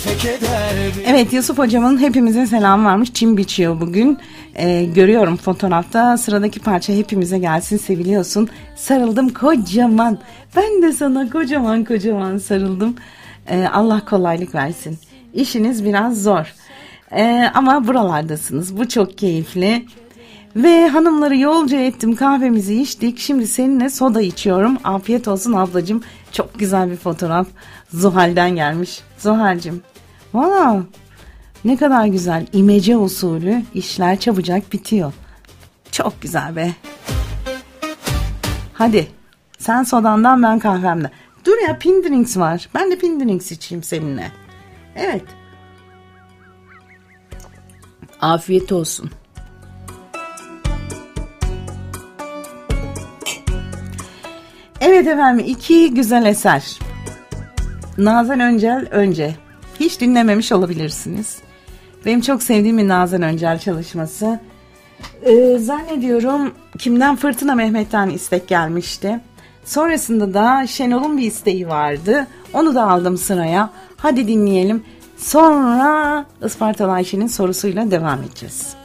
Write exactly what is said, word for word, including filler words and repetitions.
Evet, Yusuf hocamın hepimize selam varmış. Çim biçiyor bugün. Ee, görüyorum fotoğrafta. Sıradaki parça hepimize gelsin, seviliyorsun. Sarıldım kocaman. Ben de sana kocaman kocaman sarıldım. Ee, Allah kolaylık versin. İşiniz biraz zor. Ee, ama buralardasınız. Bu çok keyifli. Ve hanımları yolcu ettim, kahvemizi içtik. Şimdi seninle soda içiyorum. Afiyet olsun ablacığım. Çok güzel bir fotoğraf. Zuhal'den gelmiş. Zuhal'cığım. Wow, ne kadar güzel. İmece usulü işler çabucak bitiyor. Çok güzel be. Hadi sen sodandan, ben kahvemden. Dur ya, pin drinks var. Ben de pin drinks içeyim seninle. Evet. Afiyet olsun. Evet efendim, iki güzel eser. Nazan Öncel önce. Hiç dinlememiş olabilirsiniz. Benim çok sevdiğim bir Nazan Öncel çalışması. Ee, zannediyorum kimden? Fırtına Mehmet'ten istek gelmişti. Sonrasında da Şenol'un bir isteği vardı. Onu da aldım sıraya. Hadi dinleyelim. Sonra Ispartalı Ayşe'nin sorusuyla devam edeceğiz.